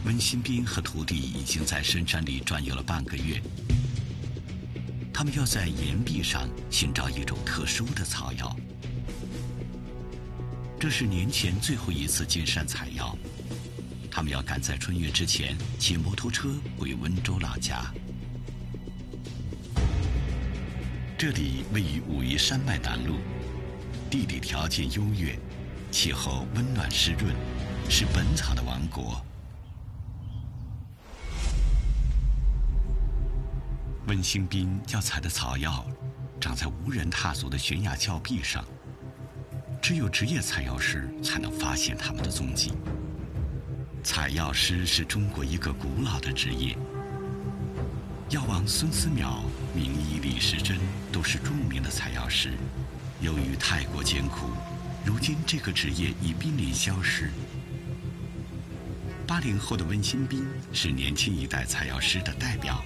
温新斌和徒弟已经在深山里转悠了半个月，他们要在岩壁上寻找一种特殊的草药。这是年前最后一次进山采药，他们要赶在春月之前骑摩托车回温州老家。这里位于武夷山脉南麓，地理条件优越，气候温暖湿润，是本草的王国。温新斌要采的草药长在无人踏足的悬崖峭壁上，只有职业采药师才能发现它们的踪迹。采药师是中国一个古老的职业，药王孙思邈、名医李时珍都是著名的采药师。由于太过艰苦，如今这个职业已濒临消失。80后的温新斌是年轻一代采药师的代表。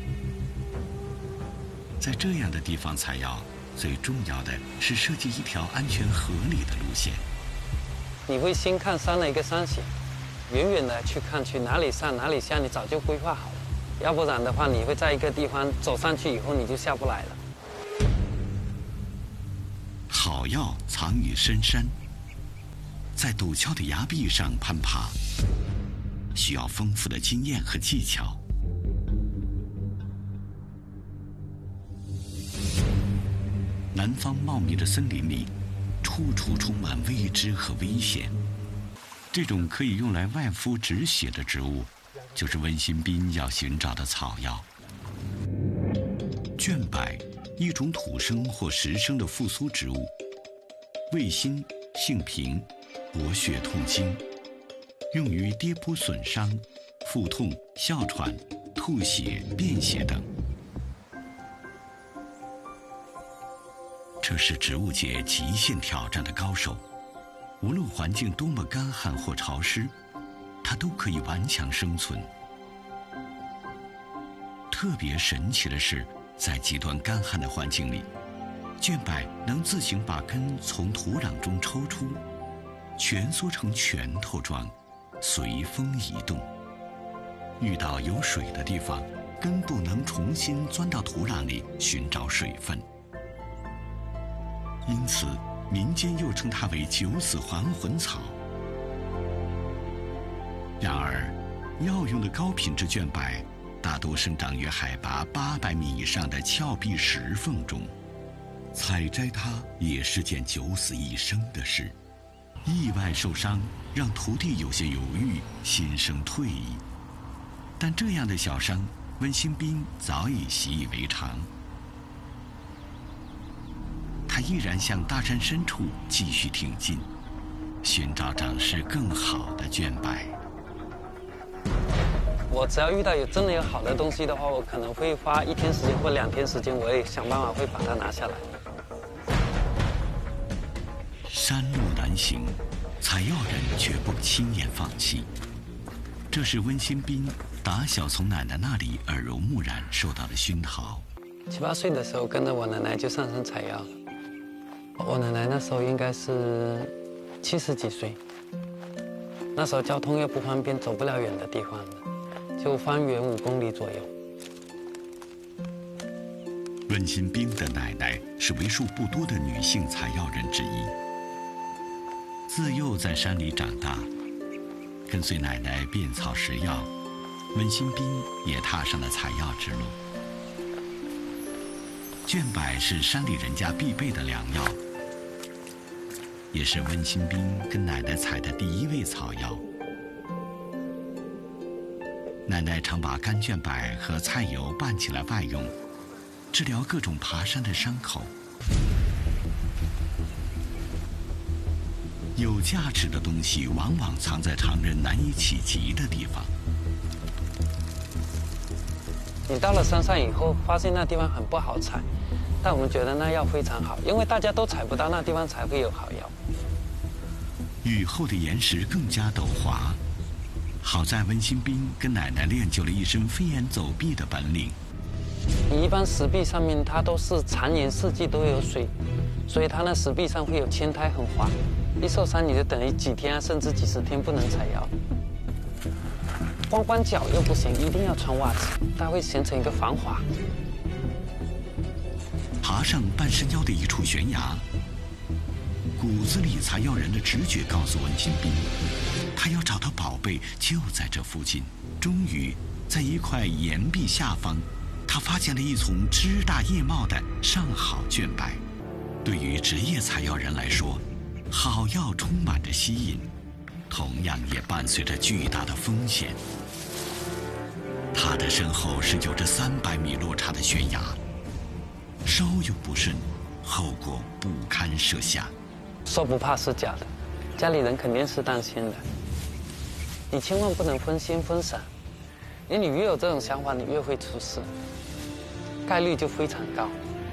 在这样的地方采药，最重要的是设计一条安全合理的路线。 你会先看山的一个山形，远远的去看去哪里上哪里下，你早就规划好了。要不然的话，你会在一个地方走上去以后你就下不来了。 好药藏于深山，在陡峭的崖壁上攀爬，需要丰富的经验和技巧。南方茂密的森林里，处处充满未知和危险。这种可以用来外敷止血的植物，就是温新斌要寻找的草药。绢柏，一种土生或实生的复苏植物，味辛，性平，活血痛经，用于跌扑损伤、腹痛、哮喘、吐血、便血等。这是植物界极限挑战的高手，无论环境多么干旱或潮湿，它都可以顽强生存。特别神奇的是，在极端干旱的环境里，绢柏能自行把根从土壤中抽出，蜷缩成拳头状，随风移动。遇到有水的地方，根部能重新钻到土壤里寻找水分。因此，民间又称它为九死还魂草。然而，药用的高品质绢柏大多生长于海拔800米以上的峭壁石缝中，采摘它也是件九死一生的事。意外受伤让徒弟有些犹豫，心生退意。但这样的小伤，温新斌早已习以为常。他依然向大山深处继续挺进，寻找长势更好的绢柏。 我只要遇到真的有好的东西的话，我可能会花1天时间或2天时间，我也想办法会把它拿下来。 山路难行，采药人绝不轻言放弃。这是温新斌打小从奶奶那里耳濡目染受到的熏陶。 7、8岁的时候，跟着我奶奶就上山采药。我奶奶那时候应该是70几岁，那时候交通又不方便，走不了远的地方的，就方圆5公里左右。 温新斌的奶奶是为数不多的女性采药人之一。自幼在山里长大，跟随奶奶遍草食药，温新斌也踏上了采药之路。绢柏是山里人家必备的良药，也是温新斌跟奶奶采的第1味草药。奶奶常把干绢柏和菜油拌起来外用，治疗各种爬山的伤口。有价值的东西往往藏在常人难以企及的地方。 你到了山上以后，发现那地方很不好采，但我们觉得那药非常好，因为大家都采不到，那地方才会有好药。 雨后的岩石更加陡滑，好在温新斌跟奶奶练就了一身飞檐走壁的本领。 你一般石壁上面它都是常年四季都有水，所以它那石壁上会有青苔，很滑。一受伤你就等于几天甚至几10天不能采药。 光脚又不行，一定要穿袜子，它会形成一个防滑。 爬上半山腰的一处悬崖，骨子里采药人的直觉告诉文新斌，他要找到宝贝就在这附近。终于，在一块岩壁下方，他发现了一丛枝大叶茂的上好卷柏。对于职业采药人来说，好药充满着吸引，同样也伴随着巨大的风险。他的身后是有着300米落差的悬崖，稍有不慎，后果不堪设想。 说不怕是假的，家里人肯定是担心的。你千万不能分心分散，因为你越有这种想法，你越会出事，概率就非常高。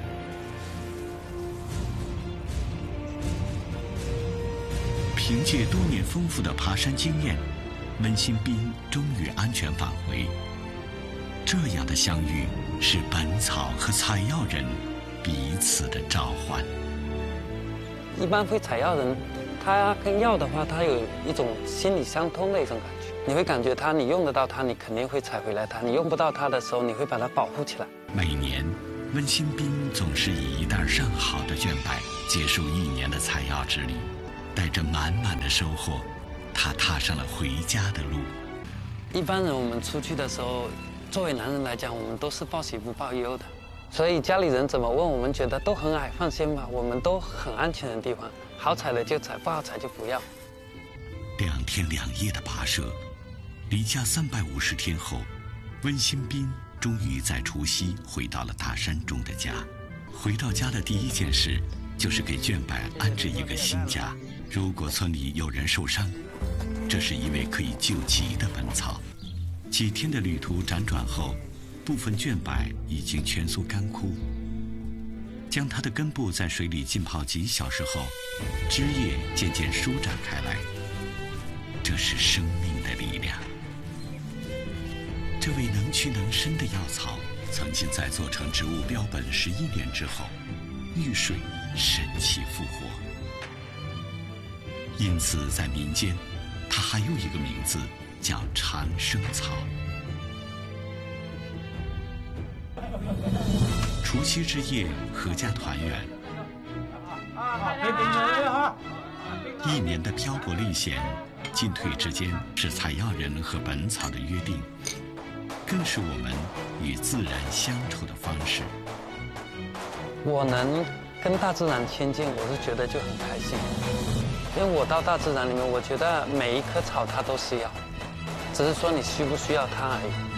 凭借多年丰富的爬山经验，温新斌终于安全返回。这样的相遇是本草和采药人彼此的召唤。 一般会采药人，他跟药的话，他有一种心理相通的一种感觉。你会感觉它，你用得到它，你肯定会采回来它；你用不到它的时候，你会把它保护起来。 每年，温新斌总是以一袋上好的卷柏结束1年的采药之旅，带着满满的收获，他踏上了回家的路。 一般人我们出去的时候，作为男人来讲，我们都是报喜不报忧的，所以家里人怎么问，我们觉得都很矮，放心吧，我们都很安全的地方，好采的就采，不好采就不要。 2天2夜的跋涉，离家350天后，温新斌终于在除夕回到了大山中的家。回到家的第一件事就是给卷柏安置一个新家。如果村里有人受伤，这是一味可以救急的本草。几天的旅途辗转后，部分卷柏已经全素干枯。将它的根部在水里浸泡几小时后，枝叶渐渐舒展开来。这是生命的力量。这位能屈能伸的药草，曾经在做成植物标本11年之后，遇水神奇复活。因此，在民间，它还有一个名字叫长生草。除夕之夜，阖家团圆。1年的漂泊历险，进退之间是采药人和本草的约定，更是我们与自然相处的方式。 我能跟大自然亲近，我是觉得就很开心，因为我到大自然里面，我觉得每一棵草它都是要，只是说你需不需要它而已。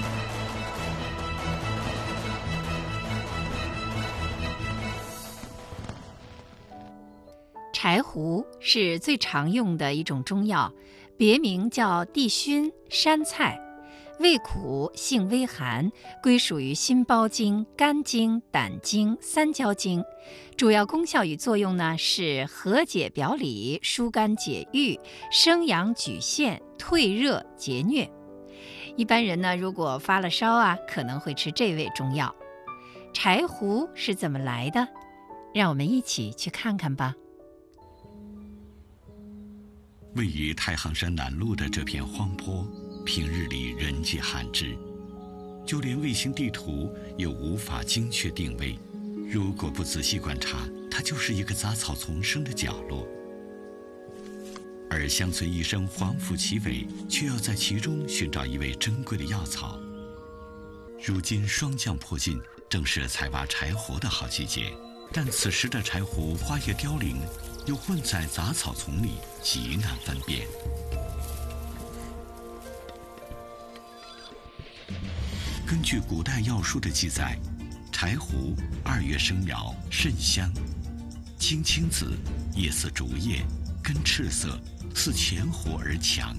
柴胡是最常用的一种中药，别名叫地熏、山菜，味苦，性微寒，归属于心包经、肝经、胆经、三焦经。主要功效与作用呢是和解表里、疏肝解郁、生阳举陷、退热解疟。一般人呢，如果发了烧可能会吃这味中药。柴胡是怎么来的？让我们一起去看看吧。 位于太行山南麓的这片荒坡，平日里人迹罕至，就连卫星地图也无法精确定位。如果不仔细观察，它就是一个杂草丛生的角落。而乡村医生黄甫其伟却要在其中寻找一味珍贵的药草。如今霜降迫近，正是采挖柴胡的好季节，但此时的柴胡花叶凋零，又混在杂草丛里，极难分辨。根据古代药书的记载，柴胡2月生苗，甚香，青青紫，叶似竹叶，根赤色，似前火而强。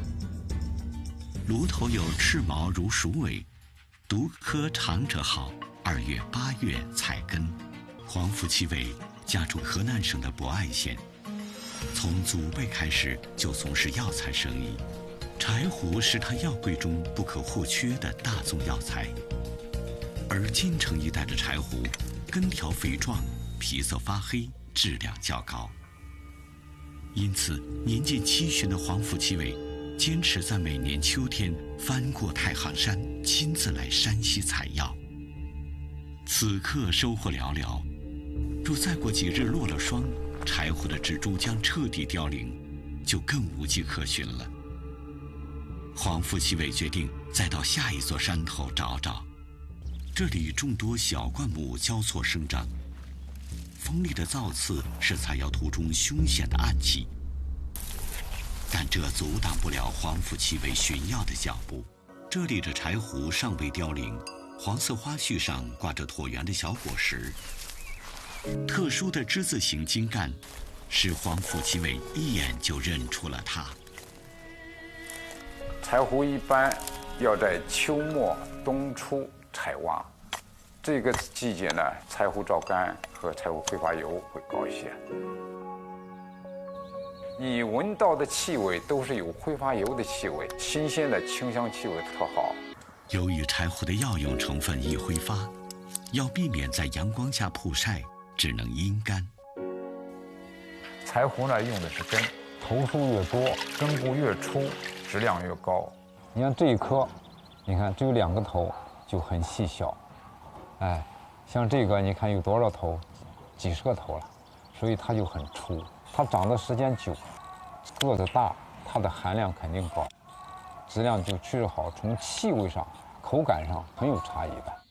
芦头有赤毛如鼠尾，独科长者好，2月8月采根。黄甫其伟家住河南省的博爱县，从祖辈开始就从事药材生意。柴胡是他药柜中不可或缺的大宗药材。而晋城一带的柴胡，根条肥壮，皮色发黑，质量较高。因此，年近70的黄甫其伟坚持在每年秋天翻过太行山，亲自来山西采药。此刻收获寥寥，若再过几日落了霜，柴胡的植株将彻底凋零，就更无迹可寻了。黄福奇伟决定再到下一座山头找找，这里众多小灌木交错生长，锋利的造刺是采药途中凶险的暗器，但这阻挡不了黄福奇伟寻药的脚步。这里的柴胡尚未凋零，黄色花序上挂着椭圆的小果实，特殊的之字形茎干使黄福奇伟一眼就认出了它。 柴胡一般要在秋末冬初采挖，这个季节呢，柴胡皂苷和柴胡挥发油会高一些。你闻到的气味都是有挥发油的气味，新鲜的清香气味特好。 由于柴胡的药用成分易挥发，要避免在阳光下曝晒，只能阴干。 柴胡呢用的是根，头数越多，根部越粗，质量越高。 你看这一颗，你看只有2个头，就很细小。哎，像这个你看有多少头，几十个头了，所以它就很粗。它长的时间久，个子大，它的含量肯定高，质量就确实好，从气味上、口感上很有差异的。